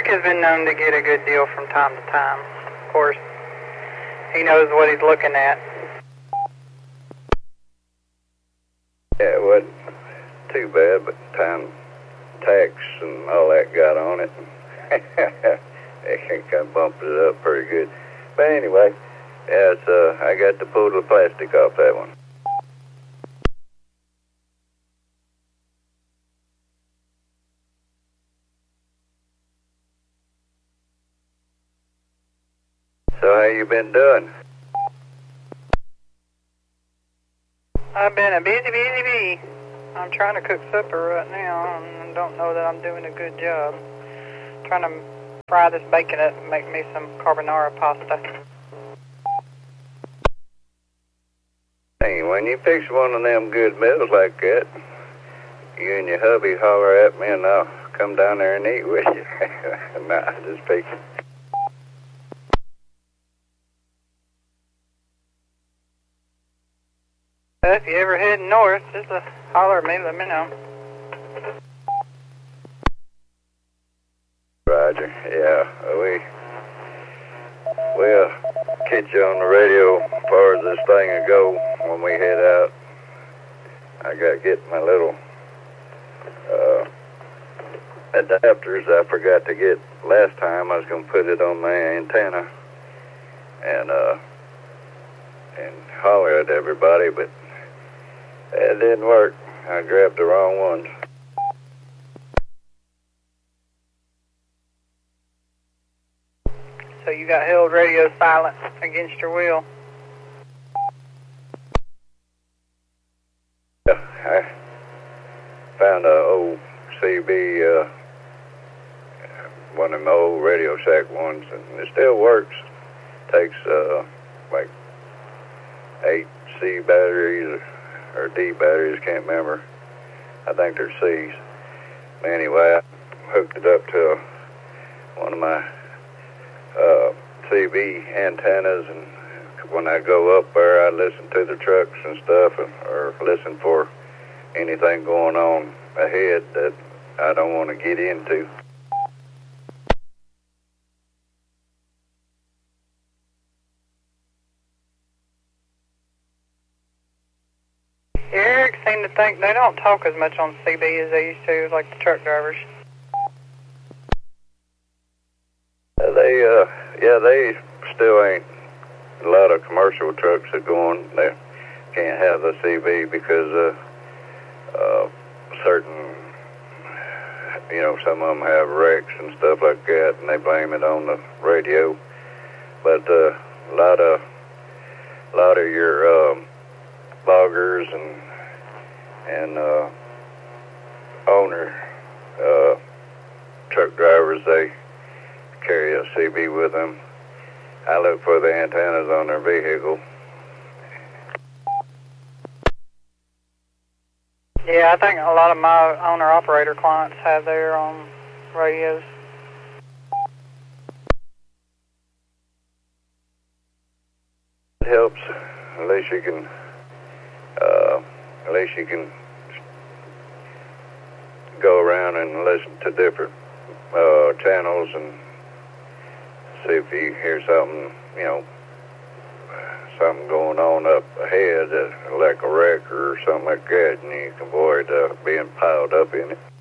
Eric has been known to get a good deal from time to time. Of course, he knows what he's looking at. Yeah, it wasn't too bad, but time, tax, and all that got on it. It kind of bumped it up pretty good. But anyway, yeah, I got to pull the plastic off that one. So how you been doing? I've been a busy bee. I'm trying to cook supper right now and don't know that I'm doing a good job. Trying to fry this bacon up and make me some carbonara pasta. Hey, when you fix one of them good meals like that, you and your hubby holler at me and I'll come down there and eat with you. Nah, just picking. If you ever head north, just holler at me, let me know. Roger, yeah, we'll catch you on the radio as far as this thing will go when we head out. I got to get my little adapters I forgot to get last time. I was going to put it on my antenna and holler at everybody, but it didn't work. I grabbed the wrong ones. So you got held radio silent against your will. Yeah, I found a old CB, one of my old Radio Shack ones, and it still works. Takes like 8 C batteries or D batteries, can't remember. I think they're C's. Anyway, I hooked it up to one of my CB antennas, and when I go up there, I listen to the trucks and stuff, or listen for anything going on ahead that I don't want to get into. Eric seemed to think they don't talk as much on CB as they used to, like the truck drivers. They still ain't a lot of commercial trucks that go on. They can't have the CB because certain, some of them have wrecks and stuff like that, and they blame it on the radio. But a lot of your loggers and owner truck drivers, they carry a CB with them. I look for the antennas on their vehicle. Yeah, I think a lot of my owner-operator clients have their own radios. It helps. At least you can go around and listen to different channels and see if you hear something, something going on up ahead, like a wreck or something like that, and you can avoid being piled up in it.